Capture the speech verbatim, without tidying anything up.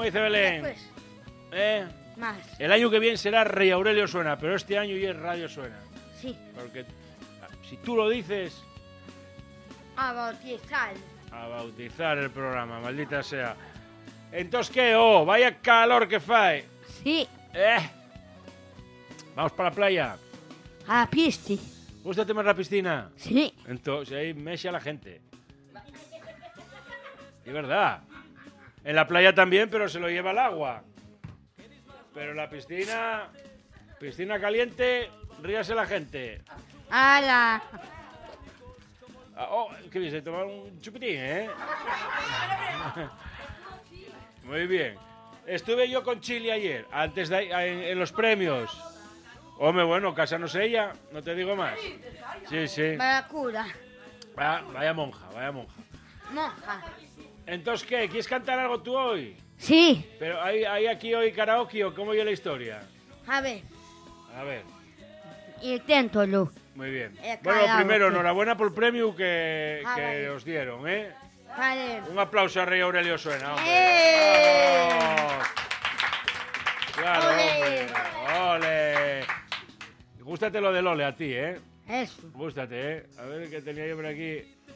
como dice Belén. Después, ¿Eh? más. El año que viene será Rey Aurelio Suena, pero este año ya es Radio Suena. Sí, Porque si tú lo dices, a bautizar. a bautizar el programa, maldita sea. Entonces, ¿qué? Oh, vaya calor que fae. Sí, Eh. Vamos para la playa. a la pista. ¿Gústate más la piscina? Sí, Entonces, ahí mexe a la gente. Es verdad. En la playa también, pero se lo lleva el agua. Pero en la piscina, piscina caliente, ríase la gente. ala. Ah, oh, ¿qué dice? Tomar un chupitín, ¿eh? Muy bien. Estuve yo con Chile ayer, antes de en, en los premios. Hombre, bueno, casándose ella, no te digo más. Sí, sí. Barracuda. Vaya, vaya monja, vaya monja. Monja. Entonces, ¿qué? ¿Quieres cantar algo tú hoy? Sí, Pero hay, hay aquí hoy karaoke o cómo es la historia. a ver, A ver, inténtalo. muy bien. Eh, Bueno, lo karaoke. primero, enhorabuena por el premio que, Ah, que vale. os dieron, ¿eh? Vale. Un aplauso a Rey Aurelio Suena, hombre. ¡Eh! ¡Vamos! Claro, ¡Ole! hombre. ¡Ole! Gústate lo del ole a ti, ¿eh? Eso. Gústate, ¿eh? A ver qué tenía yo por aquí.